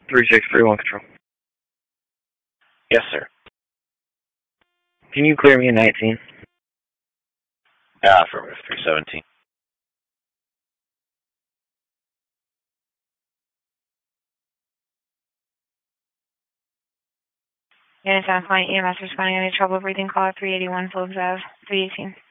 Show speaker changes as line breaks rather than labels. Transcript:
3631 Control.
Yes, sir.
Can you clear me a 19?
Affirmative, 317.
Unit 7 Point EMS responding. Any trouble breathing? Call at 381 Phillips Ave, 318.